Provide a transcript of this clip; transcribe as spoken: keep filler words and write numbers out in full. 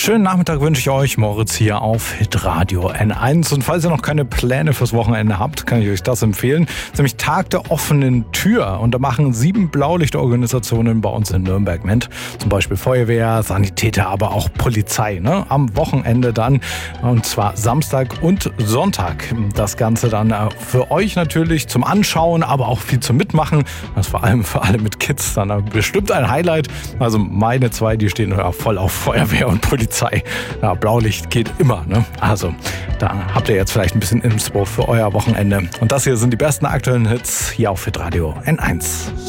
Schönen Nachmittag wünsche ich euch, Moritz hier auf Hitradio N eins. Und falls ihr noch keine Pläne fürs Wochenende habt, kann ich euch das empfehlen. Das ist nämlich Tag der offenen Tür. Und da machen sieben Blaulichtorganisationen bei uns in Nürnberg mit. Zum Beispiel Feuerwehr, Sanitäter, aber auch Polizei. Ne? Am Wochenende dann. Und zwar Samstag und Sonntag. Das Ganze dann für euch natürlich zum Anschauen, aber auch viel zum Mitmachen. Das ist vor allem für alle mit Kids dann bestimmt ein Highlight. Also meine zwei, die stehen ja voll auf Feuerwehr und Polizei. Ja, Blaulicht geht immer, ne? Also, da habt ihr jetzt vielleicht ein bisschen Inspo für euer Wochenende. Und das hier sind die besten aktuellen Hits hier auf Hitradio N eins.